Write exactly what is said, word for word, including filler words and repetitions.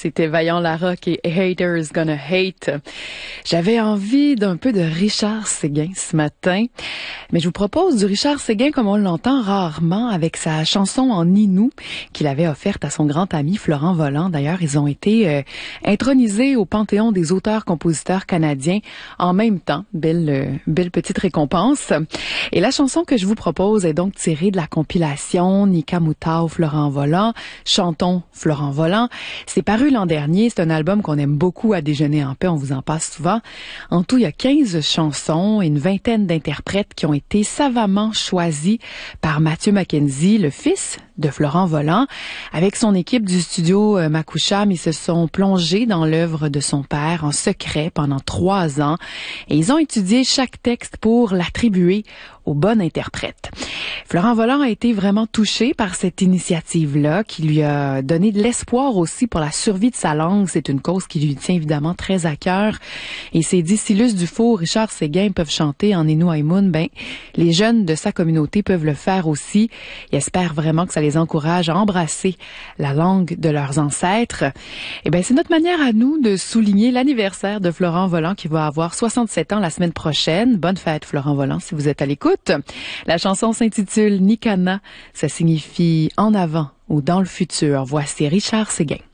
C'était Vaillant Larocque et Haters Gonna Hate. J'avais envie d'un peu de Richard Séguin ce matin, mais je vous propose du Richard Séguin comme on l'entend rarement avec sa chanson en Inou qu'il avait offerte à son grand ami Florent Volant. D'ailleurs, ils ont été euh, intronisés au Panthéon des auteurs-compositeurs canadiens en même temps. Belle, euh, belle petite récompense. Et la chanson que je vous propose est donc tirée de la compilation Nika Moutao Florent Volant, Chantons Florent Volant. C'est paru l'an dernier. C'est un album qu'on aime beaucoup à Déjeuner en paix. On vous en passe souvent. En tout, il y a quinze chansons et une vingtaine d'interprètes qui ont été savamment choisis par Mathieu Mackenzie, le fils de Florent Volant. Avec son équipe du studio euh, Makoucham, ils se sont plongés dans l'œuvre de son père en secret pendant trois ans et ils ont étudié chaque texte pour l'attribuer au bon interprète. Florent Volant a été vraiment touché par cette initiative-là qui lui a donné de l'espoir aussi pour la survie de sa langue. C'est une cause qui lui tient évidemment très à cœur. Et il s'est dit, si Luce Dufault, Richard Séguin peuvent chanter en Innu Aïmoun, ben, les jeunes de sa communauté peuvent le faire aussi. Il espère vraiment que ça les encourage à embrasser la langue de leurs ancêtres. Et ben, c'est notre manière à nous de souligner l'anniversaire de Florent Volant qui va avoir soixante-sept ans la semaine prochaine. Bonne fête, Florent Volant, si vous êtes à l'écoute. La chanson s'intitule Nikana. Ça signifie en avant ou dans le futur. Voici Richard Séguin.